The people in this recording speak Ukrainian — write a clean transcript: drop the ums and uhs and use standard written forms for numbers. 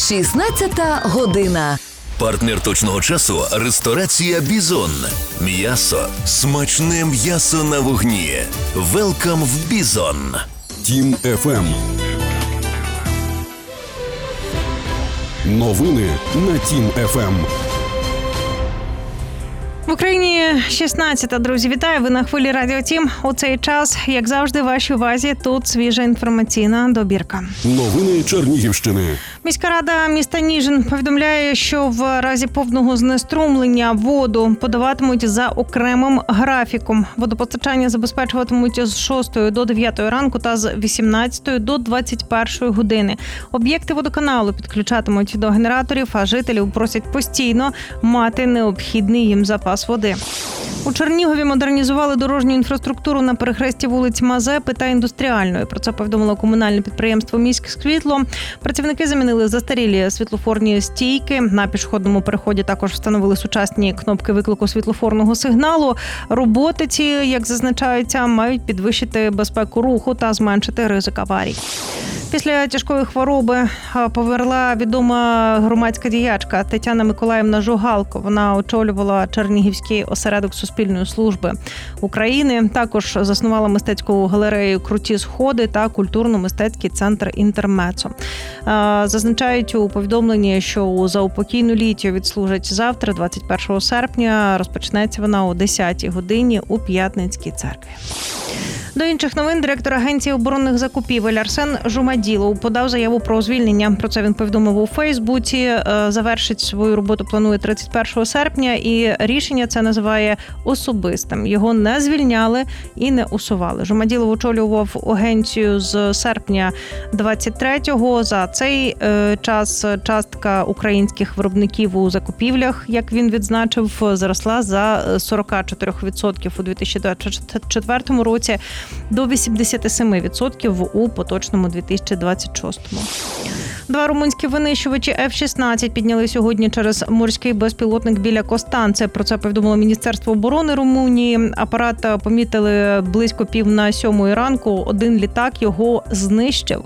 16 година. Партнер точного часу – ресторація «Бізон». М'ясо. Смачне м'ясо на вогні. Велкам в «Бізон». Тім FM. Новини на Тім FM. В Україні 16-та, друзі, вітаю! Ви на хвилі Радіо Тім. У цей час, як завжди, в вашій увазі тут свіжа інформаційна добірка. Новини Чернігівщини. Міська рада міста Ніжин повідомляє, що в разі повного знеструмлення воду подаватимуть за окремим графіком. Водопостачання забезпечуватимуть з 6 до 9 ранку та з 18 до 21 години. Об'єкти водоканалу підключатимуть до генераторів, а жителів просять постійно мати необхідний їм запас води. У Чернігові модернізували дорожню інфраструктуру на перехресті вулиць Мазепи та Індустріальної. Про це повідомило комунальне підприємство «Міськсвітло». Працівники замінили застарілі світлофорні стійки. На пішохідному переході також встановили сучасні кнопки виклику світлофорного сигналу. Роботи ці, як зазначається, мають підвищити безпеку руху та зменшити ризик аварій. Після тяжкої хвороби померла відома громадська діячка Тетяна Миколаївна Жугалко. Вона очолювала Чернігівський осередок Суспільної служби України. Також заснувала мистецьку галерею «Круті сходи» та культурно-мистецький центр «Інтермецо». Зазначають у повідомленні, що у заупокійну літію відслужать завтра, 21 серпня. Розпочнеться вона о 10-й годині у П'ятницькій церкві. До інших новин директор Агенції оборонних закупівель Арсен Жумаділов подав заяву про звільнення. Про це він повідомив у Фейсбуці. Завершить свою роботу планує 31 серпня і рішення це називає особистим. Його не звільняли і не усували. Жумаділов очолював агенцію з серпня 23-го. За цей час частка українських виробників у закупівлях, як він відзначив, зросла за 44% у 2024 році до 87% у поточному 2026-му. Два румунські винищувачі F-16 підняли сьогодні через морський безпілотник біля Костанце. Про це повідомило Міністерство оборони Румунії. Апарат помітили близько 6:30 ранку. Один літак його знищив.